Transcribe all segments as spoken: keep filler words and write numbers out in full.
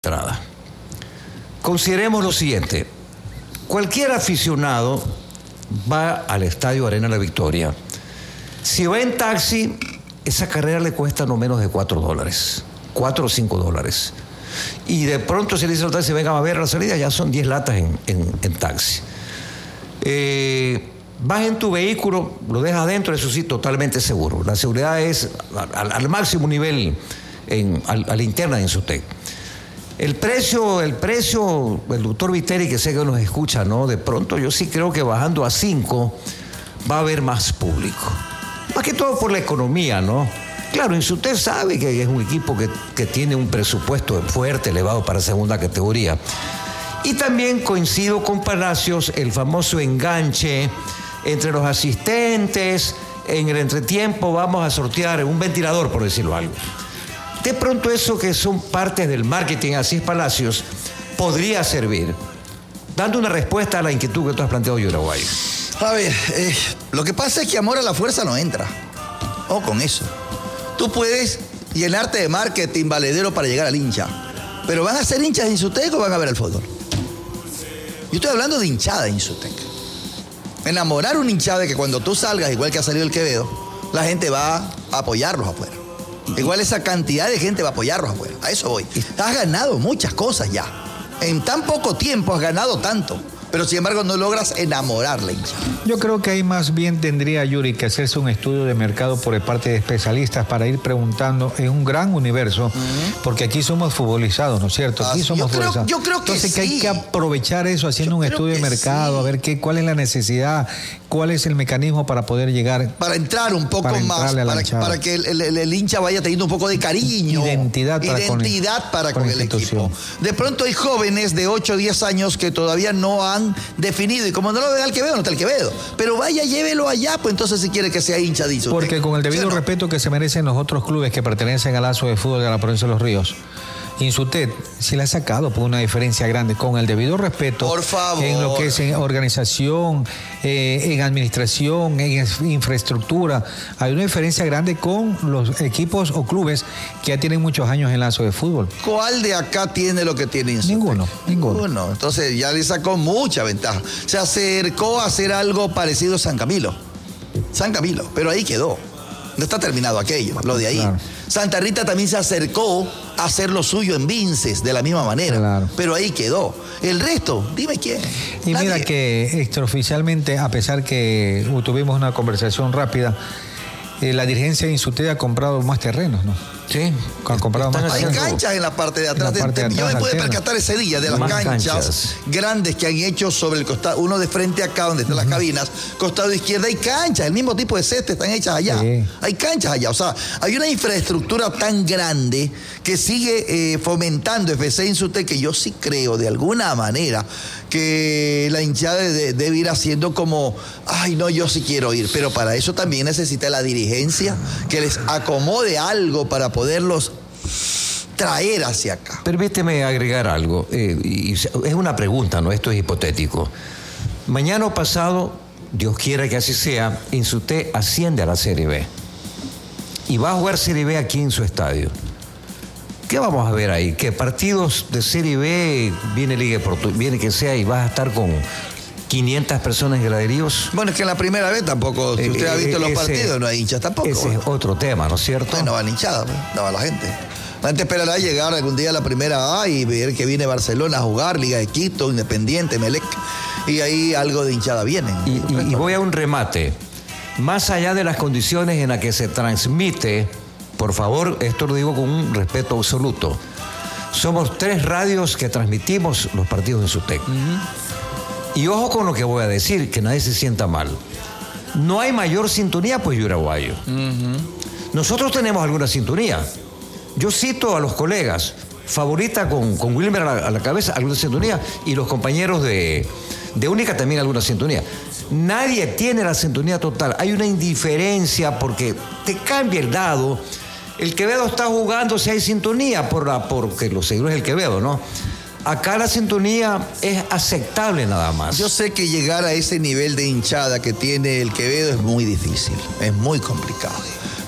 entrada. Consideremos lo siguiente: cualquier aficionado va al Estadio Arena La Victoria. Si va en taxi, esa carrera le cuesta no menos de cuatro dólares, cuatro o cinco dólares. Y de pronto se le dice al taxi, vengan a ver la salida, ya son diez latas en, en, en taxi. Eh, vas en tu vehículo, lo dejas adentro, eso sí, totalmente seguro. La seguridad es al, al máximo nivel en, al, a la interna de Insutec. El precio, el precio, el doctor Viteri, que sé que nos escucha, ¿no? De pronto yo sí creo que bajando a cinco va a haber más público. Más que todo por la economía, ¿no? Claro, Insutec sabe que es un equipo que, que tiene un presupuesto fuerte, elevado para segunda categoría. Y también coincido con Palacios, el famoso enganche entre los asistentes. En el entretiempo vamos a sortear un ventilador, por decirlo algo. De pronto eso que son partes del marketing, así es Palacios, podría servir, dando una respuesta a la inquietud que tú has planteado, Uruguay. A ver, eh, lo que pasa es que amor a la fuerza no entra. Ojo con eso. Tú puedes llenarte de marketing valedero para llegar al hincha, pero ¿van a ser hinchas de Insutec o van a ver el fútbol? Yo estoy hablando de hinchada de Insutec. Enamorar un hinchada de que cuando tú salgas, igual que ha salido el Quevedo, la gente va a apoyarlos afuera. Igual esa cantidad de gente va a apoyarlos afuera. A eso voy. Has ganado muchas cosas ya. En tan poco tiempo has ganado tanto. Pero sin embargo no logras enamorar la hinchada. Yo creo que ahí más bien tendría, Yuri, que hacerse un estudio de mercado por parte de especialistas para ir preguntando en un gran universo, uh-huh. porque aquí somos futbolizados, ¿no es cierto? Aquí ah, somos yo futbolizados. Creo, yo creo que Entonces sí. que hay que aprovechar eso haciendo yo un estudio de mercado, sí. a ver qué, cuál es la necesidad, cuál es el mecanismo para poder llegar. Para entrar un poco más, para, para que el, el, el hincha vaya teniendo un poco de cariño. Identidad para Identidad con, para con, con el equipo. De pronto hay jóvenes de ocho o diez años que todavía no han definido. Y como no lo ve al Quevedo, no está el Quevedo. Pero vaya, llévelo allá, pues entonces si quiere que sea hincha de Insutec. Porque con el debido ¿sí no? respeto que se merecen los otros clubes que pertenecen al lazo de fútbol de la provincia de Los Ríos, Insutec sí la ha sacado por una diferencia grande, con el debido respeto. Por favor. En lo que es en organización, eh, en administración, en infraestructura. Hay una diferencia grande con los equipos o clubes que ya tienen muchos años en lazo de fútbol. ¿Cuál de acá tiene lo que tiene Insutec? Ninguno, ninguno. Ninguno. Entonces ya le sacó mucha ventaja. Se acercó a hacer algo parecido a San Camilo. San Camilo, pero ahí quedó. No está terminado aquello, lo de ahí. Claro. Santa Rita también se acercó a hacer lo suyo en Vinces de la misma manera, claro. pero ahí quedó. El resto, dime quién. Y Nadie. Mira que extraoficialmente, a pesar que tuvimos una conversación rápida, eh, la dirigencia de Insutec ha comprado más terrenos, ¿no? Sí, han comprado más Hay canchas en la parte de atrás. Parte de, de yo atrás, me pude alterna. percatar ese día de las canchas, canchas grandes que han hecho sobre el costado, uno de frente acá donde están uh-huh. las cabinas, costado izquierda hay canchas, el mismo tipo de cestas están hechas allá. Sí. Hay canchas allá, o sea, hay una infraestructura tan grande que sigue eh, fomentando F C Insutec, que yo sí creo de alguna manera que la hinchada de, debe ir haciendo como, ay no, yo sí quiero ir, pero para eso también necesita la dirigencia que les acomode algo para poder poderlos traer hacia acá. Permíteme agregar algo, eh, y es una pregunta, ¿no? Esto es hipotético. Mañana o pasado, Dios quiera que así sea, Insutec asciende a la Serie B y va a jugar Serie B aquí en su estadio. ¿Qué vamos a ver ahí? ¿Qué partidos de Serie B viene Liga Portuguesa, viene que sea, y vas a estar con quinientas personas en graderíos? Bueno, es que en la primera vez tampoco, si usted eh, ha visto eh, los ese, partidos, no hay hinchas tampoco. Ese ¿no? es otro tema, ¿no es cierto? No, no van hinchadas, no va la gente. La gente esperará llegar algún día a la primera A y ver que viene Barcelona a jugar, Liga de Quito, Independiente, Melec, y ahí algo de hinchada viene. Y, y, y voy a un remate. Más allá de las condiciones en las que se transmite, por favor, esto lo digo con un respeto absoluto, somos tres radios que transmitimos los partidos de Insutec. Uh-huh. Y ojo con lo que voy a decir, que nadie se sienta mal. No hay mayor sintonía, pues, Uruguayo. Uh-huh. Nosotros tenemos alguna sintonía. Yo cito a los colegas, Favorita con, con Wilmer a la, a la cabeza, alguna sintonía, y los compañeros de, de Única también alguna sintonía. Nadie tiene la sintonía total. Hay una indiferencia porque te cambia el dado. El Quevedo está jugando si hay sintonía, por la, porque los seguidores del Quevedo, ¿no? Acá la sintonía es aceptable nada más. Yo sé que llegar a ese nivel de hinchada que tiene el Quevedo es muy difícil, es muy complicado.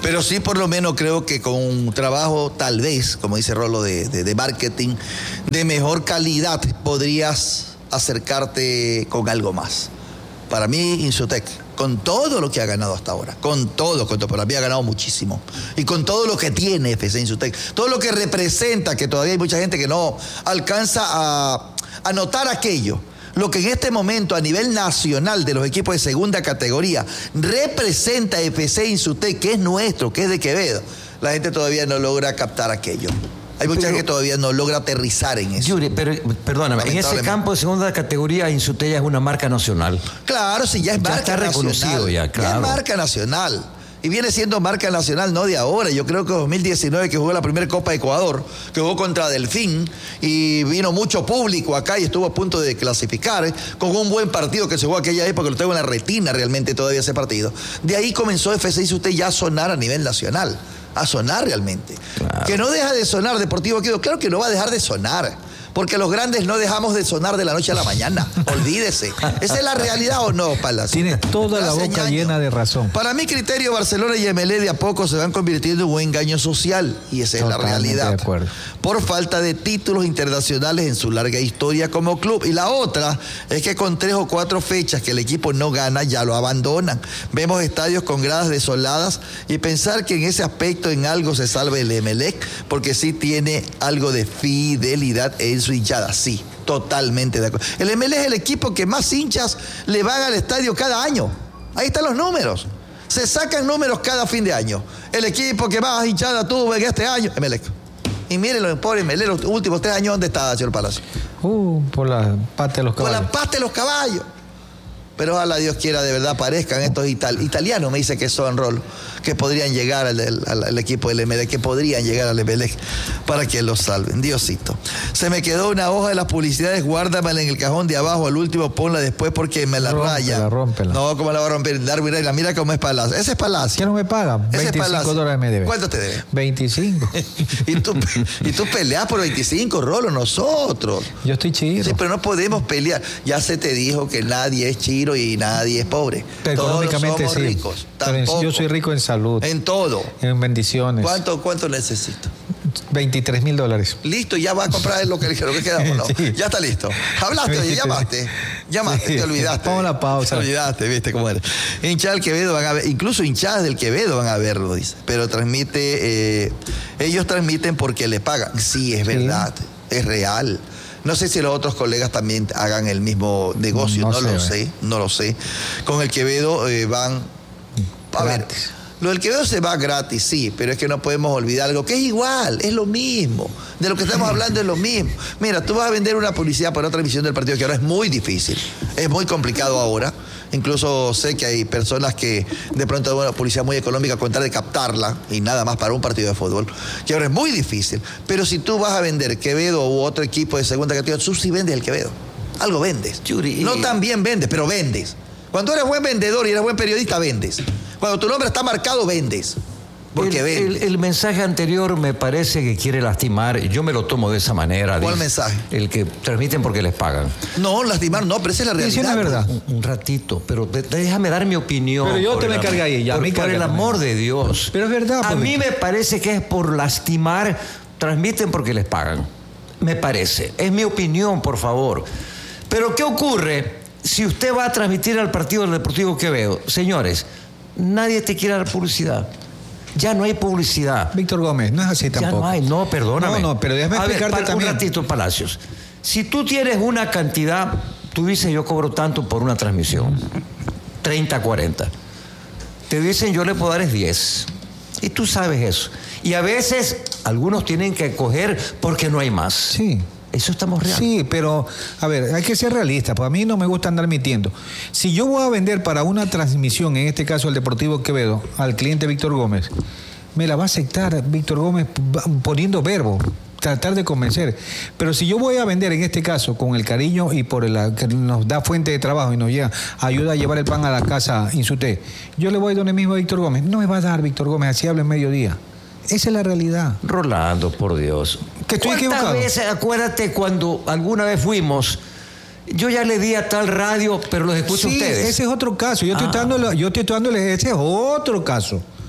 Pero sí, por lo menos creo que con un trabajo, tal vez, como dice Rolo, de, de, de marketing, de mejor calidad, podrías acercarte con algo más. Para mí, Insutec, con todo lo que ha ganado hasta ahora, con todo, con todo, para mí ha ganado muchísimo. Y con todo lo que tiene F C Insutec, todo lo que representa, que todavía hay mucha gente que no alcanza a, a notar aquello. Lo que en este momento a nivel nacional de los equipos de segunda categoría representa F C Insutec, que es nuestro, que es de Quevedo, la gente todavía no logra captar aquello. Hay mucha gente que todavía no logra aterrizar en eso. Yuri, pero perdóname, en ese campo de segunda categoría Insutec ya es una marca nacional. Claro, sí, ya es ya marca está reconocido nacional. Ya, claro. Ya es marca nacional. Y viene siendo marca nacional, no de ahora. Yo creo que dos mil diecinueve, que jugó la primera Copa de Ecuador, que jugó contra Delfín, y vino mucho público acá y estuvo a punto de clasificar, ¿eh? Con un buen partido que se jugó aquella época, lo tengo en la retina realmente todavía ese partido. De ahí comenzó F C Insutec ya a sonar a nivel nacional, a sonar realmente. Claro. Que no deja de sonar Deportivo Quevedo, claro que no va a dejar de sonar. Porque los grandes no dejamos de sonar de la noche a la mañana. Olvídese. ¿Esa es la realidad o no, Palacio? Tienes toda la boca llena de razón. Para mi criterio, Barcelona y M L E de a poco se van convirtiendo en un engaño social. Y esa es la realidad. De acuerdo. Por falta de títulos internacionales en su larga historia como club. Y la otra es que con tres o cuatro fechas que el equipo no gana, ya lo abandonan. Vemos estadios con gradas desoladas y pensar que en ese aspecto en algo se salve el Emelec, porque sí tiene algo de fidelidad en su hinchada, sí, totalmente de acuerdo. El M L E es el equipo que más hinchas le van al estadio cada año. Ahí están los números. Se sacan números cada fin de año. El equipo que más hinchada tuvo en este año, M L E. Y miren los pobres M L E, los últimos tres años, ¿dónde está, señor Palacio? Uh, por la pasta de los caballos. Por la pasta de los caballos. Pero ojalá Dios quiera de verdad aparezcan estos ital italianos, me dice que son Rolo, que podrían llegar al, al, al equipo del M L E, que podrían llegar al M L E para que los salven. Diosito. Se me quedó una hoja de las publicidades, guárdamela en el cajón de abajo, al último ponla después porque me la rómpela, raya. Rómpela. No, ¿cómo la va a romper? Darwin Reyna, mira cómo es Palacio. Ese es Palacio. ¿Qué no me paga? Ese veinticinco dólares me debe. ¿Cuánto te debe? veinticinco. y, tú, y tú peleas por veinticinco, Rolo, nosotros. Yo estoy chiro. Sí, pero no podemos pelear. Ya se te dijo que nadie es chiro y nadie es pobre. Pero todos económicamente somos sí. ricos. Tampoco. Yo soy rico en salud. En todo. En bendiciones. ¿Cuánto, cuánto necesito? veintitrés mil dólares. Listo, ya va a comprar lo que, lo que quedamos, ¿no? Sí. Ya está listo. Hablaste, oye, llamaste. Llamaste, sí. Te olvidaste. Vamos a la pausa. Te olvidaste, viste cómo era. Hinchas del Quevedo van a ver, incluso hinchadas del Quevedo van a verlo, dice. Pero transmite, eh, ellos transmiten porque le pagan. Sí, es verdad, sí. Es real. No sé si los otros colegas también hagan el mismo negocio, no, no sé, lo sé, no lo sé. Con el Quevedo eh, van... A gratis. ver, lo del Quevedo se va gratis, sí, pero es que no podemos olvidar algo que es igual, es lo mismo. De lo que estamos hablando es lo mismo. Mira, tú vas a vender una publicidad para otra emisión del partido que ahora es muy difícil, es muy complicado ahora. Incluso sé que hay personas que de pronto dan una publicidad muy económica con tal de captarla y nada más para un partido de fútbol, que ahora es muy difícil. Pero si tú vas a vender Quevedo u otro equipo de segunda categoría, tú sí vendes el Quevedo. Algo vendes. Yuri. No tan bien vendes, pero vendes. Cuando eres buen vendedor y eres buen periodista, vendes. Cuando tu nombre está marcado, vendes. Porque el, vendes. El, el mensaje anterior me parece que quiere lastimar. Yo me lo tomo de esa manera. ¿Cuál dice, mensaje? El que transmiten porque les pagan. No, lastimar no, pero esa es la realidad. Sí, es verdad. Un, un ratito, pero de, déjame dar mi opinión. Pero yo te me cargué ahí. Ya, por, me por el amor de Dios. Pero es verdad. A mí me parece que es por lastimar. Transmiten porque les pagan. Me parece. Es mi opinión, por favor. Pero ¿qué ocurre si usted va a transmitir al partido del Deportivo Quevedo? Señores, nadie te quiere dar publicidad. Ya no hay publicidad. Víctor Gómez, no es así tampoco. Ya no hay, no, perdóname. No, no, pero déjame a explicarte ver, también. Un ratito, Palacios. Si tú tienes una cantidad, tú dices yo cobro tanto por una transmisión, treinta, cuarenta. Te dicen yo le puedo dar es diez. Y tú sabes eso. Y a veces algunos tienen que coger porque no hay más. Sí. Eso estamos real. Sí, pero, a ver, hay que ser realistas, pues a mí no me gusta andar mintiendo. Si yo voy a vender para una transmisión, en este caso el Deportivo Quevedo, al cliente Víctor Gómez, me la va a aceptar Víctor Gómez poniendo verbo, tratar de convencer. Pero si yo voy a vender en este caso con el cariño y por el que nos da fuente de trabajo y nos llega, ayuda a llevar el pan a la casa Insutec, yo le voy donde mismo a Víctor Gómez, no me va a dar Víctor Gómez, así habla en mediodía. Esa es la realidad. Rolando, por Dios. Que estoy equivocado. ¿Cuántas veces, acuérdate, cuando alguna vez fuimos, yo ya le di a tal radio, pero los escucho sí, ustedes? Ese es otro caso. Yo estoy, ah. dándole, yo estoy dándole, ese es otro caso.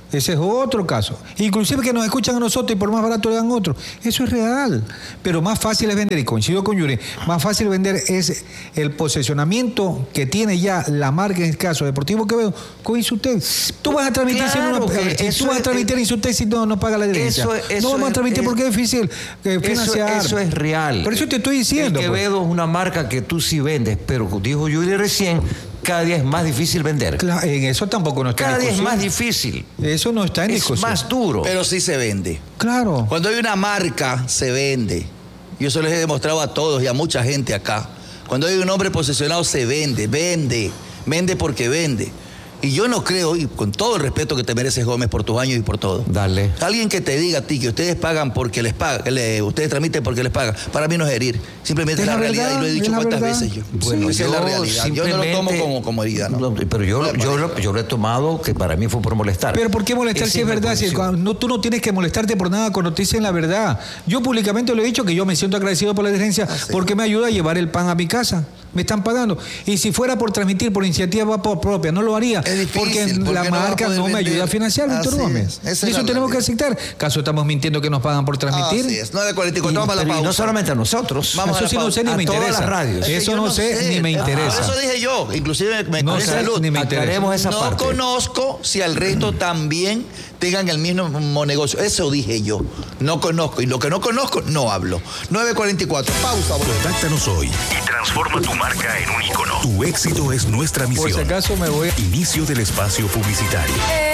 Ese es otro caso. Inclusive que nos escuchan a nosotros y por más barato le dan otro. Eso es real. Pero más fácil es vender, y coincido con Yuri, más fácil vender es el posesionamiento que tiene ya la marca, en el caso Deportivo Quevedo, con Insutex. Tú vas a transmitir Claro, sin una, que si tú vas a transmitir es, Insutex si no, no paga la herencia. Eso, eso no vamos a transmitir es, porque es difícil eh, financiar. Eso, eso es real. Por eso te estoy diciendo. El Quevedo pues. es una marca que tú sí vendes, pero dijo Yuri recién, cada día es más difícil vender. Claro, en eso tampoco no está Cada en día es discusión. más difícil. Eso no está en Es discusión. más duro. Pero sí se vende. Claro. Cuando hay una marca, se vende. Yo eso les he demostrado a todos y a mucha gente acá. Cuando hay un hombre posesionado, se vende, vende, vende porque vende. Y yo no creo, y con todo el respeto que te mereces, Gómez, por tus años y por todo. Dale. Alguien que te diga a ti que ustedes pagan porque les pagan, que le, ustedes transmiten porque les pagan, para mí no es herir. Simplemente es la, la realidad, verdad, y lo he dicho es la cuántas verdad. veces yo. Bueno, Esa es la yo realidad. Yo no lo tomo simplemente- como, como herida, ¿no? No, pero yo, No, yo, no. lo, yo lo he tomado que para mí fue por molestar. Pero ¿por qué molestar Esa si es mi verdad? Si posición. cuando no, tú no tienes que molestarte por nada cuando te dicen la verdad. Yo públicamente lo he dicho que yo me siento agradecido por la dirigencia Ah, sí. porque me ayuda a llevar el pan a mi casa. Me están pagando. Y si fuera por transmitir por iniciativa propia, no lo haría. Es difícil, porque porque la no vas a marca poder no me vender. ayuda a financiar, Víctor Así Gómez. es, esa es Y eso la tenemos que realidad. aceptar. ¿Acaso estamos mintiendo que nos pagan por transmitir? Así es, nueve cuarenta y cuatro, Y- vamos a la pero y pausa. no solamente a nosotros. Vamos a Eso la sí no sé ni A me todas interesa. las radios. Es que Eso yo no sé ni me Ah, interesa. Por eso dije yo, inclusive me No con sé, salud. ni me interesa. Aclaremos esa no parte. conozco si al resto también tengan el mismo negocio. Eso dije yo. No conozco. Y lo que no conozco, no hablo. nueve cuarenta y cuatro. Pausa, boludo. Contáctanos hoy y transforma tu marca en un ícono. Tu éxito es nuestra Por si misión. acaso me voy. Inicio del espacio publicitario.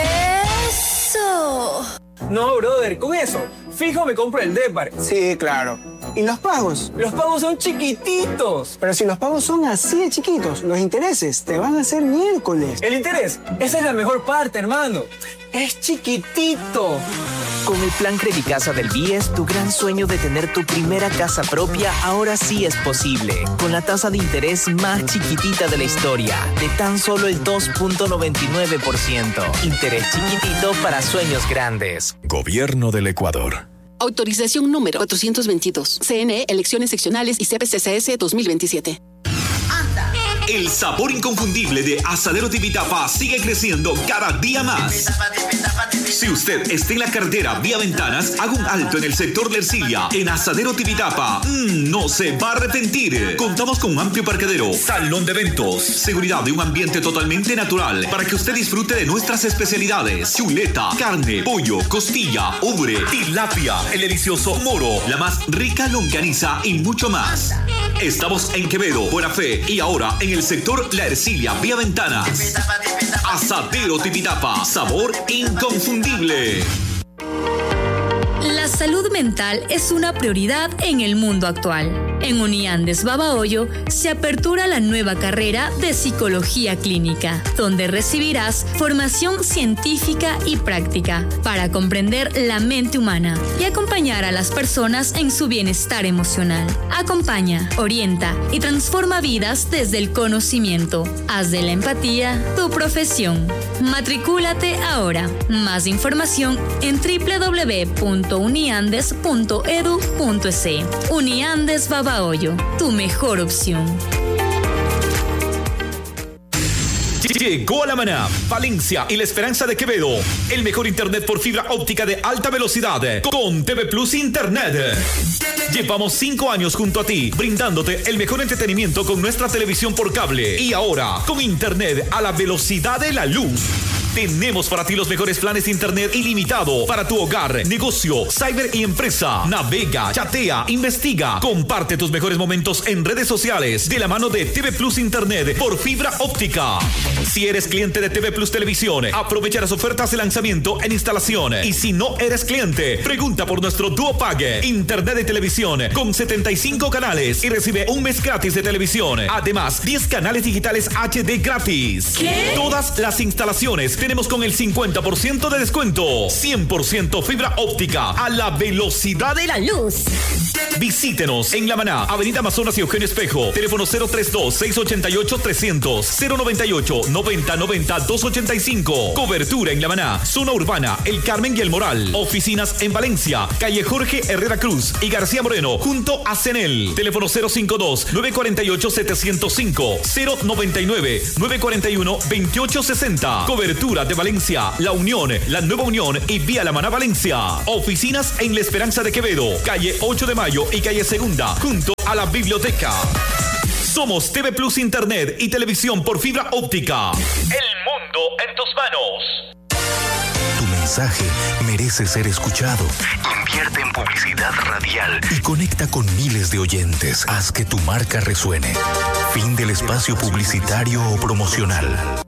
¡Eso! No, brother, con eso, fijo me compro el Depar. Sí, claro. ¿Y los pagos? Los pagos son chiquititos. Pero si los pagos son así de chiquitos, los intereses te van a hacer miércoles. El interés, esa es la mejor parte, hermano. Es chiquitito. Con el plan Credicasa del B I E S, tu gran sueño de tener tu primera casa propia ahora sí es posible. Con la tasa de interés más chiquitita de la historia, de tan solo el dos punto noventa y nueve por ciento. Interés chiquitito para sueños grandes. Gobierno del Ecuador. Autorización número cuatrocientos veintidós. C N E, elecciones seccionales y C P C C S dos mil veintisiete. El sabor inconfundible de Asadero Tipitapa sigue creciendo cada día más. Si usted está en la carretera vía Ventanas, haga un alto en el sector de Ercilia. En Asadero Tipitapa, mmm, no se va a arrepentir. Contamos con un amplio parqueadero, salón de eventos, seguridad y un ambiente totalmente natural para que usted disfrute de nuestras especialidades: chuleta, carne, pollo, costilla, ubre, tilapia, el delicioso moro, la más rica longaniza y mucho más. Estamos en Quevedo, Buena Fe y ahora en el sector La Ercilia, vía Ventanas. Asadero Tipitapa, sabor inconfundible. La salud mental es una prioridad en el mundo actual. En Uniandes Babahoyo se apertura la nueva carrera de Psicología Clínica, donde recibirás formación científica y práctica para comprender la mente humana y acompañar a las personas en su bienestar emocional. Acompaña, orienta y transforma vidas desde el conocimiento. Haz de la empatía tu profesión. Matricúlate ahora. Más información en doble u doble u doble u punto uniandes punto edu punto es. Uniandes Babahoyo, tu mejor opción. Llegó a La Maná, Valencia y La Esperanza de Quevedo. El mejor internet por fibra óptica de alta velocidad con T V Plus Internet. Llevamos cinco años junto a ti, brindándote el mejor entretenimiento con nuestra televisión por cable. Y ahora, con internet a la velocidad de la luz. Tenemos para ti los mejores planes de internet ilimitado para tu hogar, negocio, cyber y empresa. Navega, chatea, investiga, comparte tus mejores momentos en redes sociales de la mano de T V Plus Internet por fibra óptica. Si eres cliente de T V Plus Televisión, aprovecha las ofertas de lanzamiento en instalación. Y si no eres cliente, pregunta por nuestro Duo Pague, internet de televisión con setenta y cinco canales y recibe un mes gratis de televisión. Además, diez canales digitales H D gratis. ¿Qué? Todas las instalaciones tenemos con el cincuenta por ciento de descuento. cien por ciento fibra óptica a la velocidad de la luz. Visítenos en La Maná, Avenida Amazonas y Eugenio Espejo. Teléfono cero treinta y dos, seiscientos ochenta y ocho, trescientos, cero noventa y ocho, noventa noventa, doscientos ochenta y cinco. Cobertura en La Maná, zona urbana, El Carmen y El Moral. Oficinas en Valencia, calle Jorge Herrera Cruz y García Moreno, junto a Cenel. Teléfono cero cincuenta y dos, nueve cuatro ocho, siete cero cinco, cero noventa y nueve, nueve cuatro uno, veintiocho sesenta. Cobertura Altura de Valencia, La Unión, La Nueva Unión y Vía La Maná Valencia. Oficinas en La Esperanza de Quevedo, calle ocho de mayo y calle Segunda, junto a la biblioteca. Somos T V Plus Internet y televisión por fibra óptica. El mundo en tus manos. Tu mensaje merece ser escuchado. Invierte en publicidad radial y conecta con miles de oyentes. Haz que tu marca resuene. Fin del espacio publicitario o promocional.